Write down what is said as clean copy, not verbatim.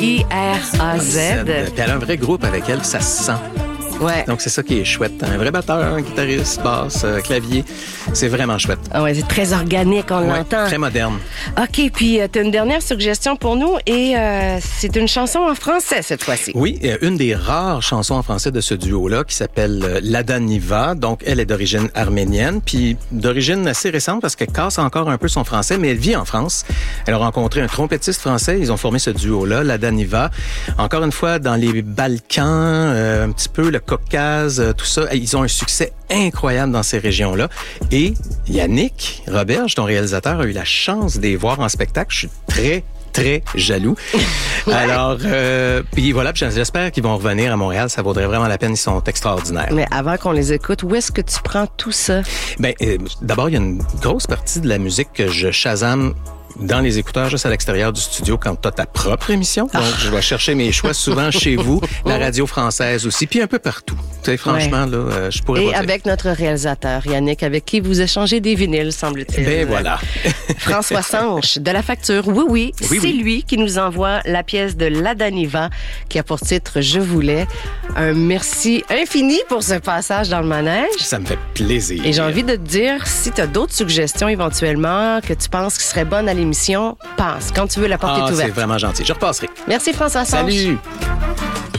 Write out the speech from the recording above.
I-R-A-Z. Puis elle a un vrai groupe avec elle, ça se sent. Ouais. Donc, c'est ça qui est chouette. Un vrai batteur, un guitariste, basse, clavier. C'est vraiment chouette. Ah ouais, c'est très organique, on l'entend. Très moderne. OK, puis tu as une dernière suggestion pour nous et c'est une chanson en français cette fois-ci. Oui, une des rares chansons en français de ce duo-là qui s'appelle Lada Niva. Donc, elle est d'origine arménienne, puis d'origine assez récente parce qu'elle casse encore un peu son français, mais elle vit en France. Elle a rencontré un trompettiste français. Ils ont formé ce duo-là, Lada Niva. Encore une fois, dans les Balkans, un petit peu le Caucase, tout ça. Ils ont un succès incroyable dans ces régions-là. Et Yannick Roberge, ton réalisateur, a eu la chance de les voir en spectacle. Je suis très jaloux. Ouais. Alors, puis voilà, puis j'espère qu'ils vont revenir à Montréal. Ça vaudrait vraiment la peine. Ils sont extraordinaires. Mais avant qu'on les écoute, où est-ce que tu prends tout ça? Ben, d'abord, il y a une grosse partie de la musique que je shazam dans les écouteurs, juste à l'extérieur du studio, quand tu as ta propre émission. Donc, je vais chercher mes choix souvent chez vous, la radio française aussi, puis un peu partout. Tu sais, franchement, là, je pourrais Et pas avec notre réalisateur, Yannick, avec qui vous échangez des vinyles, semble-t-il. Ben voilà. François Sanche, de La Facture. Oui, c'est lui qui nous envoie la pièce de Lada Niva, qui a pour titre « Je voulais ». Un merci infini pour ce passage dans le manège. Ça me fait plaisir. Et j'ai envie de te dire, si tu as d'autres suggestions éventuellement que tu penses qui seraient bonnes à l'émission, passe. Quand tu veux, la porte est ouverte. C'est vraiment gentil. Je repasserai. Merci François Sanche. Salut!